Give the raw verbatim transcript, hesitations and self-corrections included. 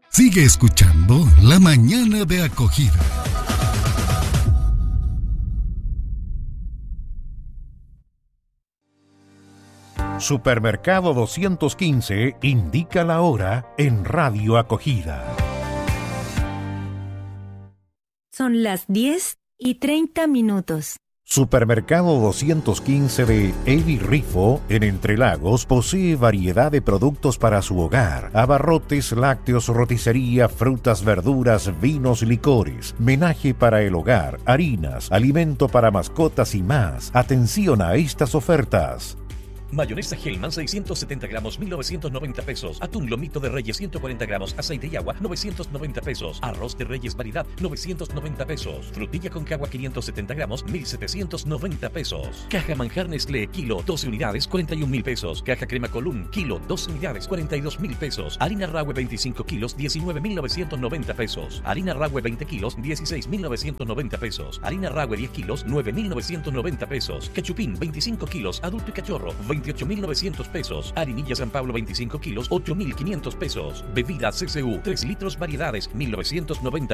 Sigue escuchando La Mañana de Acogida. Supermercado doscientos quince indica la hora en Radio Acogida. Son las diez y treinta minutos. Supermercado doscientos quince de Evi Rifo, en Entre Lagos, posee variedad de productos para su hogar: abarrotes, lácteos, roticería, frutas, verduras, vinos, licores, menaje para el hogar, harinas, alimento para mascotas y más. Atención a estas ofertas. Mayonesa Hellman seiscientos setenta gramos, mil novecientos noventa pesos. Atún Lomito de Reyes ciento cuarenta gramos, aceite y agua, novecientos noventa pesos. Arroz de Reyes Variedad, novecientos noventa pesos. Frutilla con cagua quinientos setenta gramos, mil setecientos noventa pesos. Caja Manjar Nestlé, kilo, doce unidades, cuarenta y un mil pesos. Caja Crema Colún, kilo, doce unidades, cuarenta y dos mil pesos. Harina Rahue veinticinco kilos, diecinueve mil novecientos noventa pesos. Harina Rahue veinte kilos, dieciséis mil novecientos noventa pesos. Harina Rahue diez kilos, nueve mil novecientos noventa pesos. Cachupín veinticinco kilos, adulto y cachorro, veintiocho mil novecientos pesos. Harinilla San Pablo veinticinco kilos, ocho mil quinientos pesos. Bebida C C U tres litros variedades, mil novecientos noventa